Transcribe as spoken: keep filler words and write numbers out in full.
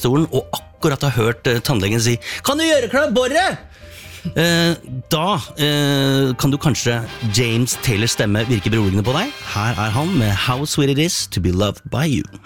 stolen og akkurat har hørt uh, tannlegen si «Kan du gjøre klar borre?» Uh, da uh, kan du kanskje James Taylors stemme virke beroligende på deg. Her er han med How Sweet It Is To Be Loved By You.